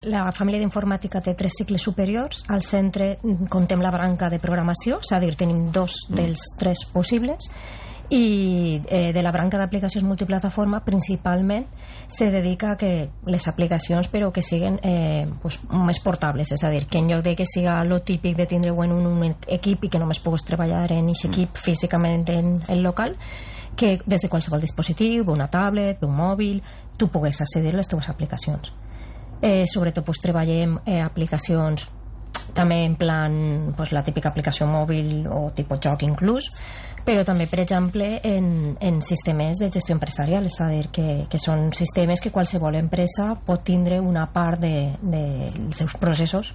la família d'informàtica té 3 cicles superiors. Al centre contem la branca de programació, és a dir, tenim 2 dels 3 possibles, i de la branca d'aplicacions multiplataforma principalment se dedica a que les aplicacions però que siguin més portables, és a dir, que en lloc de que siga lo típic de tindre-ho en un equip i que només pugues treballar en aquest equip físicament en el local, que des de qualsevol dispositiu, una tablet, un mòbil, tu pugues accedir a les teves aplicacions. Sobretot treballem aplicacions també en plan la típica aplicació mòbil o tipus joc inclús, però també, per exemple, en sistemes de gestió empresarial, és a dir, que són sistemes que qualsevol empresa pot tindre una part dels seus processos.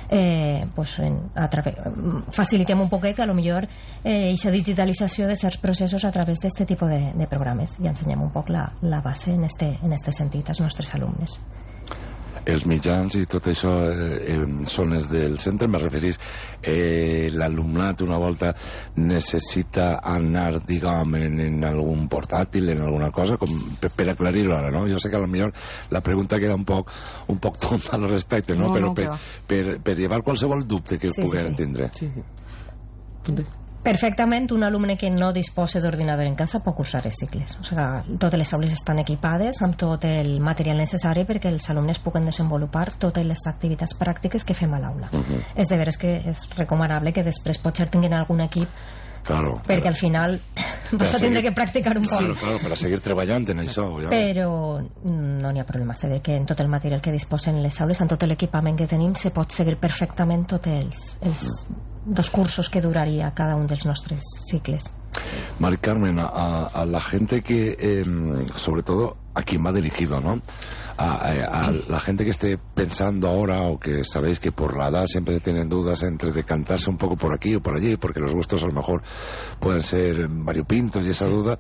Facilitem un poquet, a lo millor, aquesta digitalització de certs processos a través d'aquest tipus de programes, i ensenyem un poc la base en este sentit als nostres alumnes. Els mitjans i tot això són els del centre, me referís l'alumnat una volta necessita anar, diguem, en algun portàtil, en alguna cosa, com per aclarir-ho ara, no? Jo sé que potser la pregunta queda un poc tonta al respecte, no? Però per llevar qualsevol dubte que puguem tindre. Sí. Perfectament, un alumne que no disposa d'ordinador en casa pot cursar els cicles. O sigui, totes les aules estan equipades amb tot el material necessari perquè els alumnes puguen desenvolupar totes les activitats pràctiques que fem a l'aula. És de veres que és recomanable que després potser tinguin algun equip, perquè al final vas a tindre que practicar un poc. Claro, per a seguir treballant en això. Però no n'hi ha problema, és a dir, que en tot el material que disposen les aules, en tot l'equipament que tenim, se pot seguir perfectament tots els 2 cursos que duraría cada uno de los nuestros ciclos. Mari Carmen, a la gente que, sobre todo a quien va dirigido, ¿no? A la gente que esté pensando ahora, o que sabéis que por la edad siempre tienen dudas entre decantarse un poco por aquí o por allí, porque los gustos a lo mejor pueden ser variopintos y esa duda,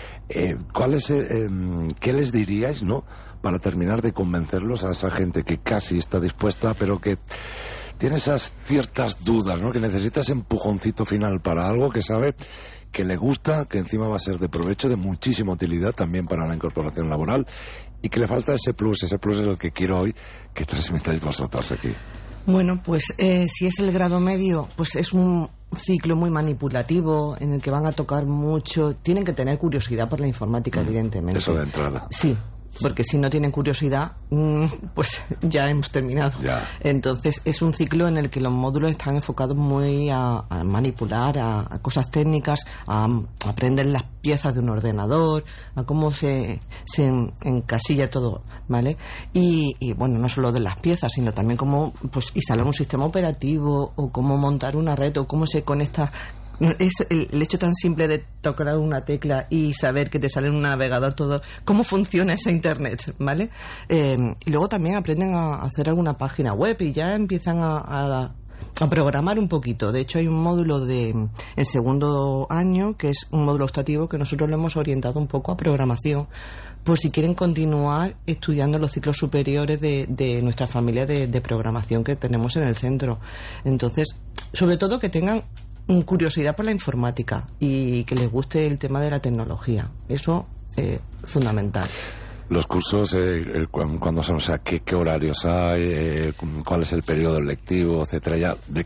¿qué les diríais, no? Para terminar de convencerlos a esa gente que casi está dispuesta, pero que tiene esas ciertas dudas, ¿no? Que necesita ese empujoncito final para algo que sabe que le gusta, que encima va a ser de provecho, de muchísima utilidad también para la incorporación laboral, y que le falta ese plus es el que quiero hoy que transmitáis vosotros aquí. Bueno, pues si es el grado medio, pues es un ciclo muy manipulativo en el que van a tocar mucho. Tienen que tener curiosidad por la informática, evidentemente. Eso de entrada. Sí. Porque si no tienen curiosidad, pues ya hemos terminado. Entonces es un ciclo en el que los módulos están enfocados muy a manipular, a cosas técnicas, a aprender las piezas de un ordenador, a cómo se encasilla todo, ¿vale? Y bueno, no solo de las piezas, sino también cómo pues instalar un sistema operativo, o cómo montar una red, o cómo se conecta. Es el hecho tan simple de tocar una tecla y saber que te sale en un navegador todo, cómo funciona esa internet, ¿vale? Y luego también aprenden a hacer alguna página web y ya empiezan a programar un poquito. De hecho, hay un módulo en segundo año que es un módulo optativo que nosotros lo hemos orientado un poco a programación, por si quieren continuar estudiando los ciclos superiores de nuestra familia de programación que tenemos en el centro. Entonces, sobre todo que tengan curiosidad por la informática y que les guste el tema de la tecnología. Eso es fundamental. Los cursos, ¿cuándo son? O sea, ¿qué horarios hay? ¿Cuál es el periodo lectivo, etcétera? Ya de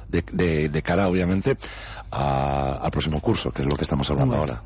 cara, obviamente, al próximo curso, que es lo que estamos hablando ahora.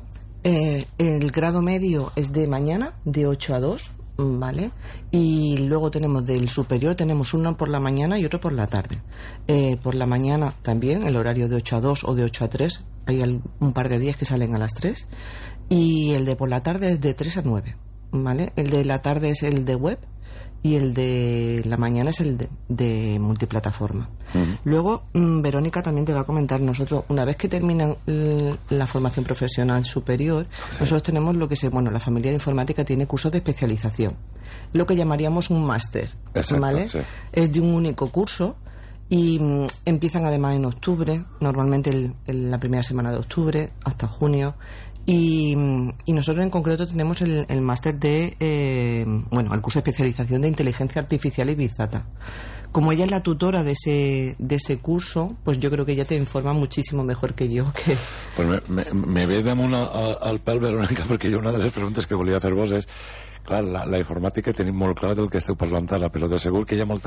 El grado medio es de mañana, de 8 a 2. ¿Vale? Y luego tenemos del superior, tenemos uno por la mañana y otro por la tarde. Por la mañana también, el horario de 8 a 2 o de 8 a 3. Hay un par de días que salen a las 3. Y el de por la tarde es de 3 a 9. ¿Vale? El de la tarde es el de web y el de la mañana es el de multiplataforma. Luego, Verónica también te va a comentar, nosotros, una vez que terminan la formación profesional superior, nosotros tenemos la familia de informática tiene cursos de especialización, lo que llamaríamos un máster, ¿vale? Es de un único curso y empiezan además en octubre, normalmente en la primera semana de octubre hasta junio. Y nosotros en concreto tenemos el máster de el curso de especialización de inteligencia artificial y Big Data. Como ella es la tutora de ese curso, pues yo creo que ella te informa muchísimo mejor que yo. Pues me ve damunt al pèl, Verónica, perquè una de les preguntes que volia fer vos és, clar, la informàtica tenim molt clar del que esteu parlant ara, però de segur que hi ha molta